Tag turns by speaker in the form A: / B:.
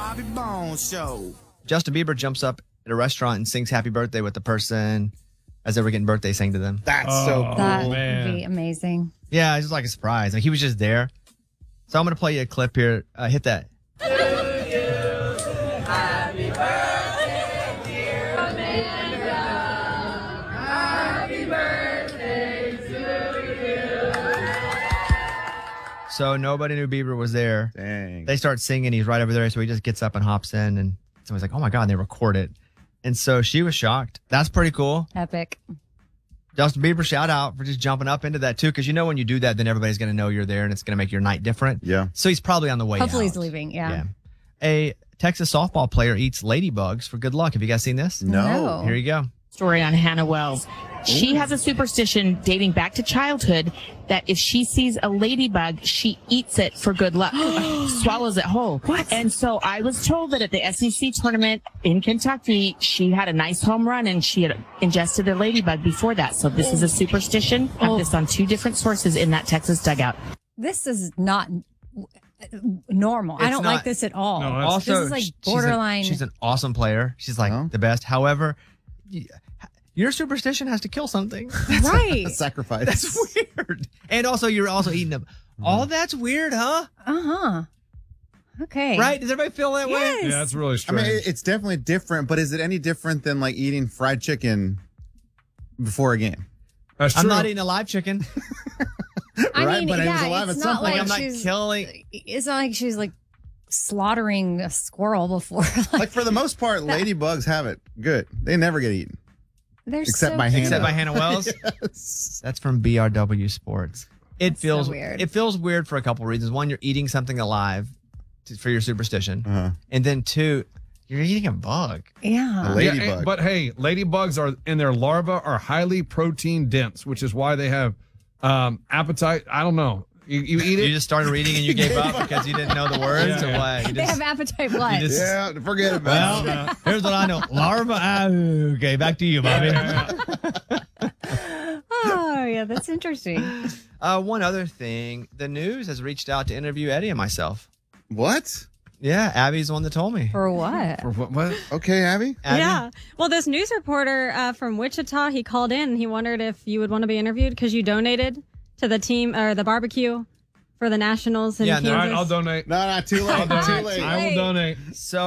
A: Bobby Bones Show.
B: Justin Bieber jumps up at a restaurant and sings happy birthday with the person as they were getting birthday sang to them.
C: That's so cool.
D: That would be amazing.
B: Yeah, it's just like a surprise. Like he was just there. So I'm going to play you a clip here. Hit that. So nobody knew Bieber was there.
C: Dang.
B: They start singing. He's right over there. So he just gets up and hops in. And someone's like, oh my God, and they record it. And so she was shocked. That's pretty cool.
D: Epic.
B: Justin Bieber, shout out for just jumping up into that too. Because you know when you do that, then everybody's going to know you're there and it's going to make your night different.
C: Yeah.
B: So he's probably on the way
D: Hopefully
B: out.
D: he's leaving. Yeah.
B: A Texas softball player eats ladybugs for good luck. Have you guys seen this?
D: No.
B: Here you go.
E: Story on Hannah Wells. She has a superstition dating back to childhood that if she sees a ladybug, she eats it for good luck, swallows it whole. What? And so I was told that at the SEC tournament in Kentucky, she had a nice home run and she had ingested a ladybug before that. So this is a superstition. I have this on 2 different sources in that Texas dugout.
D: This is not normal. I don't
B: not-
D: like this at all.
F: No,
B: Also,
D: this is like borderline.
B: She's an awesome player. She's like the best. However, your superstition has to kill something.
D: right.
C: A sacrifice.
B: That's weird. And also, you're also eating them. Oh, that's weird, huh?
D: Uh-huh. Okay.
B: Right? Does everybody feel that way?
D: Yes.
F: Yeah, that's really
C: I
F: strange.
C: mean, it's definitely different, but is it any different than like eating fried chicken before a game?
F: That's true.
B: I'm not eating a live chicken.
D: I
C: Right,
D: mean,
C: but it was
D: yeah,
C: alive
D: it's
C: at some
D: not
C: point.
D: like
B: I'm not
D: she's
B: killing.
D: It's not like she's like slaughtering a squirrel before.
C: Like for the most part, ladybugs have it good. They never get eaten.
D: They're
C: Except
D: so
C: by Hannah.
B: Except by Hannah Wells.
C: Yes.
B: That's from BRW Sports. It
D: That's
B: feels
D: so weird.
B: It feels weird for a couple reasons. One, you're eating something alive for your superstition,
C: Uh-huh.
B: and then 2, you're eating a bug.
D: Yeah.
C: A ladybug.
F: But hey, ladybugs are in their larvae are highly protein dense, which is why they have appetite. I don't know. You eat
B: You
F: it.
B: just started reading and you gave up because you didn't know the words, or what? You
D: They
B: just-
D: have appetite what?
B: just-
C: Yeah, forget about it.
B: Well, here's what I know. Larva. Okay, back to you, Bobby.
D: Oh, yeah, that's interesting.
B: One other thing. The news has reached out to interview Eddie and myself.
C: What?
B: Yeah, Abby's the one that told me.
D: For what?
F: Or what?
C: Okay, Abby.
B: Abby?
G: Yeah. Well, this news reporter from Wichita, he called in and he wondered if you would want to be interviewed because you donated to the team or the barbecue for the Nationals in
B: Yeah, no,
G: Kansas.
F: All right, I'll donate.
C: No, not too late. Too late.
F: I will donate.
B: So